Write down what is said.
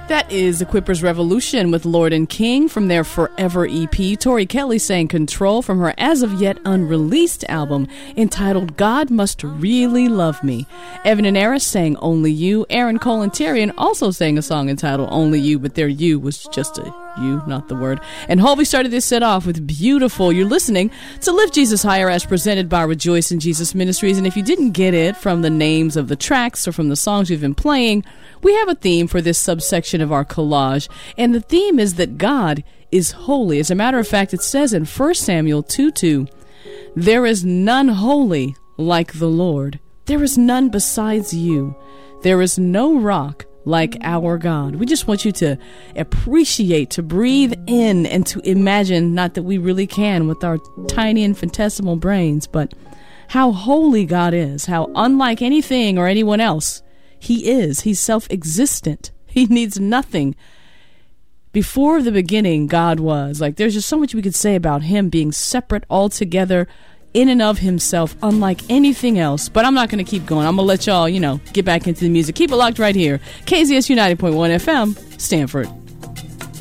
That is Equippers Revolution with Lord and King from their Forever EP. Tori Kelly sang Control from her as of yet unreleased album entitled God Must Really Love Me. Evan and Eris sang Only You. Aaron Cole and Tyrion also sang a song entitled Only You, but their you was just a you, not the word. And Holby started this set off with Beautiful. You're listening to Lift Jesus Higher as presented by Rejoice in Jesus Ministries. And if you didn't get it from the names of the tracks or from the songs we've been playing, we have a theme for this subsection of our collage, and the theme is that God is holy. As a matter of fact, it says in 1 Samuel 2:2, there is none holy like the Lord. There is none besides you. There is no rock like our God. We just want you to appreciate, to breathe in, and to imagine, not that we really can with our tiny infinitesimal brains, but how holy God is, how unlike anything or anyone else He is. He's self-existent. He needs nothing. Before the beginning, God was. Like, there's just so much we could say about Him being separate altogether, in and of Himself, unlike anything else. But I'm not going to keep going. I'm going to let y'all, get back into the music. Keep it locked right here. KZSU 90.1 FM, Stanford.